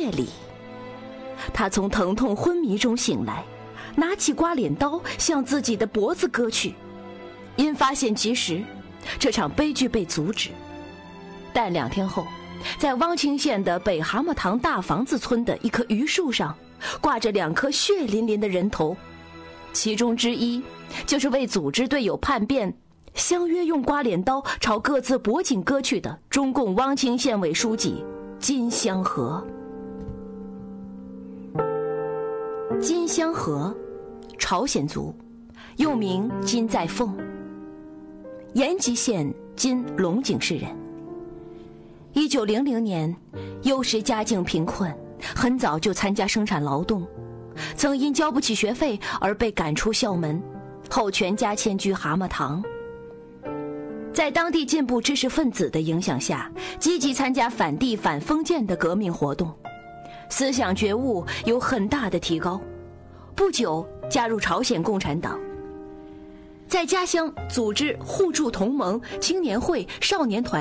夜里，他从疼痛昏迷中醒来，拿起刮脸刀向自己的脖子割去。因发现及时，这场悲剧被阻止。但2天后，在汪清县的北蛤蟆塘大房子村的一棵榆树上，挂着2颗血淋淋的人头，其中之一就是为组织队友叛变，相约用刮脸刀朝各自脖颈割去的中共汪清县委书记金香河。金香河，朝鲜族，又名金在凤，延吉县今龙井市人。1900年，幼时家境贫困，很早就参加生产劳动，曾因交不起学费而被赶出校门，后全家迁居蛤蟆塘。在当地进步知识分子的影响下，积极参加反帝反封建的革命活动，思想觉悟有很大的提高。不久加入朝鲜共产党，在家乡组织互助同盟、青年会、少年团